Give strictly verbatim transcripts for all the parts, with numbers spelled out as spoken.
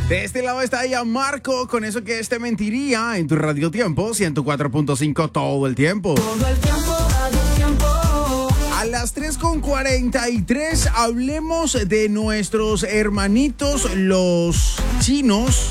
De este lado está ya Marco, con eso que este mentiría en tu Radio Tiempo, ciento cuatro punto cinco todo el tiempo. Todo el tiempo, Radio Tiempo. A las tres con cuarenta y tres hablemos de nuestros hermanitos los chinos,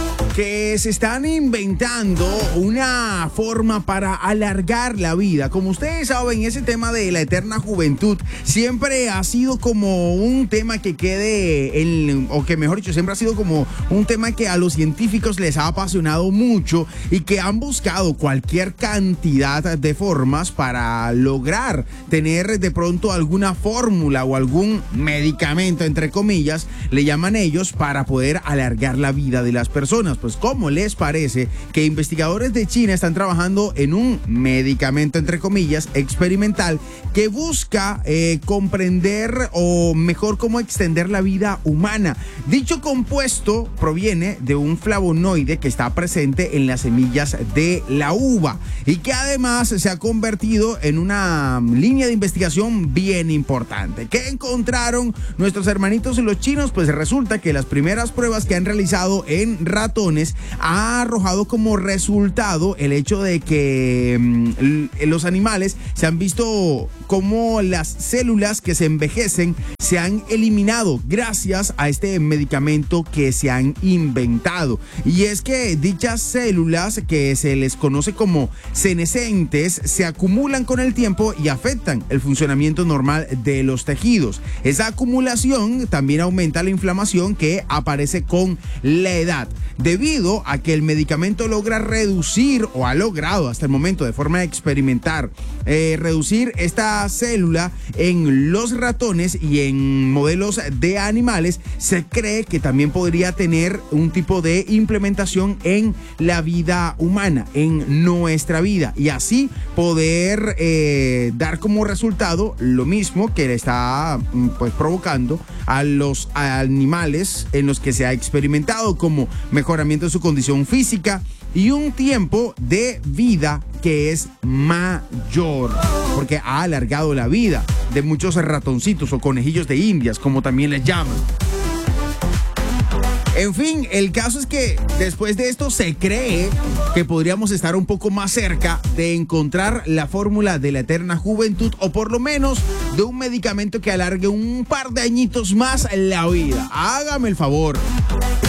que se están inventando una forma para alargar la vida. Como ustedes saben, ese tema de la eterna juventud siempre ha sido como un tema que quede, en, o que mejor dicho, siempre ha sido como un tema que a los científicos les ha apasionado mucho y que han buscado cualquier cantidad de formas para lograr tener de pronto alguna fórmula o algún medicamento, entre comillas, le llaman ellos, para poder alargar la vida de las personas. Pues, ¿cómo les parece que investigadores de China están trabajando en un medicamento, entre comillas, experimental que busca eh, comprender o mejor cómo extender la vida humana? Dicho compuesto proviene de un flavonoide que está presente en las semillas de la uva y que además se ha convertido en una línea de investigación bien importante. ¿Qué encontraron nuestros hermanitos los chinos? Pues resulta que las primeras pruebas que han realizado en ratones ha arrojado como resultado el hecho de que mmm, los animales se han visto como las células que se envejecen se han eliminado gracias a este medicamento que se han inventado. Y es que dichas células, que se les conoce como senescentes, se acumulan con el tiempo y afectan el funcionamiento normal de los tejidos. Esa acumulación también aumenta la inflamación que aparece con la edad. Debido a que el medicamento logra reducir, o ha logrado hasta el momento de forma experimental, eh, reducir esta célula en los ratones y en modelos de animales, se cree que también podría tener un tipo de implementación en la vida humana, en nuestra vida, y así poder eh, dar como resultado lo mismo que le está pues provocando a los animales en los que se ha experimentado, como mejoramiento de su condición física y un tiempo de vida que es mayor, porque ha alargado la vida de muchos ratoncitos o conejillos de indias, como también les llaman. En fin, el caso es que después de esto se cree que podríamos estar un poco más cerca de encontrar la fórmula de la eterna juventud, o por lo menos de un medicamento que alargue un par de añitos más la vida. Hágame el favor.